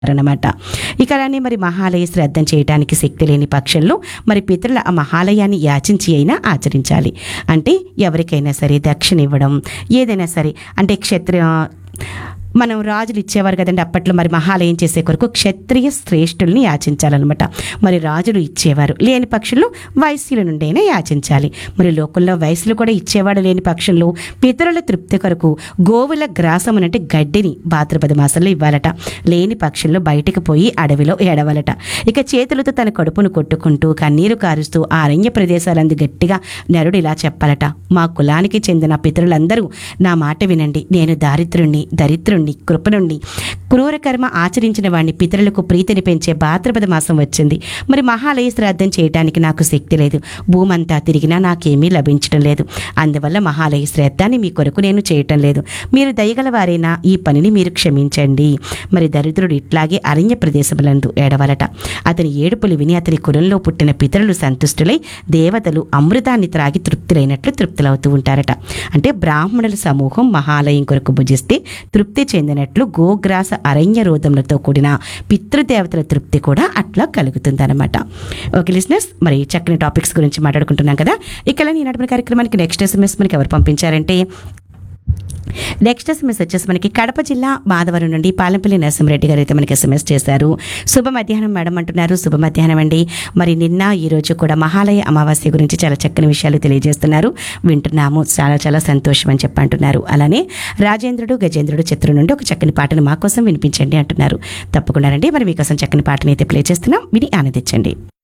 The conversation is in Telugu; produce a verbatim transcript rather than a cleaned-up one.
అన్నమాట. ఇక అలానే మరి మహాలయ శ్రాద్ధం చేయడానికి శక్తి లేని పక్షంలో మరి పితరుల ఆ మహాలయాన్ని యాచించి అయినా ఆచరించాలి. అంటే ఎవరికైనా సరే దక్షిణ ఇవ్వడం, ఏదైనా సరే అంటే క్షత్రియ మనం రాజులు ఇచ్చేవారు కదండి అప్పట్లో, మరి మహాలయం చేసే కొరకు క్షత్రియ శ్రేష్ఠుల్ని యాచించాలన్నమాట. మరి రాజులు ఇచ్చేవారు, లేని పక్షుల్లో వైశ్యుల నుండైనా యాచించాలి. మరి లోకల్లో వైశ్యులు కూడా ఇచ్చేవాడు లేని పక్షంలో పితరుల తృప్తి కొరకు గోవుల గ్రాసము అంటే గడ్డిని భాద్రపద మాసంలో ఇవ్వాలట. లేని పక్షుల్లో బయటకు పోయి అడవిలో ఏడవలట. ఇక చేతులతో తన కడుపును కొట్టుకుంటూ కన్నీరు కారుస్తూ ఆ అరణ్య ప్రదేశాలందు గట్టిగా నరుడు ఇలా చెప్పాలట: మా కులానికి చెందిన పితరులందరూ నా మాట వినండి. నేను దారిద్రుణ్ణి, దరిద్రుణ్ణి, కృపనుండి, క్రూర కర్మ ఆచరించిన వాడిని. పితరులకు ప్రీతిని పెంచే భాద్రపద మాసం వచ్చింది. మరి మహాలయ శ్రాద్ధం చేయడానికి నాకు శక్తి లేదు. భూమంతా తిరిగినా నాకేమీ లభించడం లేదు. అందువల్ల మహాలయ శ్రాద్ధాన్ని మీ కొరకు నేను చేయటం లేదు. మీరు దయగల వారైనా ఈ పనిని మీరు క్షమించండి. మరి దరిద్రుడు ఇట్లాగే అరణ్య ప్రదేశములందు ఏడవలట. అతని ఏడుపులు విని అతని కులంలో పుట్టిన పితరులు సంతుష్టులై దేవతలు అమృతాన్ని త్రాగి తృప్తులైనట్లు తృప్తులవుతూ ఉంటారట. అంటే బ్రాహ్మణుల సమూహం మహాలయం కొరకు భుజిస్తే తృప్తి చెందినట్లు గోగ్రాస అరణ్య రోధములతో కూడిన పితృదేవతల తృప్తి కూడా అట్లా కలుగుతుందన్నమాట. ఓకే లిసనర్స్, మరి చక్కని టాపిక్స్ గురించి మాట్లాడుకుంటున్నాం కదా. ఇక్కడ ఈ నడుపున కార్యక్రమానికి నెక్స్ట్ ఎస్ఎంఎస్ మనకి ఎవరు పంపించారంటే, నెక్స్ట్ ఎస్ఎంఎస్ వచ్చేసి మనకి కడప జిల్లా మాధవరం నుండి పాలంపల్లి నరసింహరెడ్డి గారు అయితే మనకి ఎస్ఎంఎస్ చేశారు. శుభ మధ్యాహ్నం మేడం అంటున్నారు. శుభ మధ్యాహ్నం అండి. మరి నిన్న ఈరోజు కూడా మహాలయ అమావాస్య గురించి చాలా చక్కని విషయాలు తెలియజేస్తున్నారు, వింటున్నాము, చాలా చాలా సంతోషం అని చెప్పి అంటున్నారు. అలానే రాజేంద్రుడు గజేంద్రుడు చిత్రం నుండి ఒక చక్కని పాటను మా కోసం వినిపించండి అంటున్నారు. తప్పకుండా రండి, మరి మీకోసం చక్కని పాటను అయితే ప్లే చేస్తున్నాం, విని ఆనందించండి.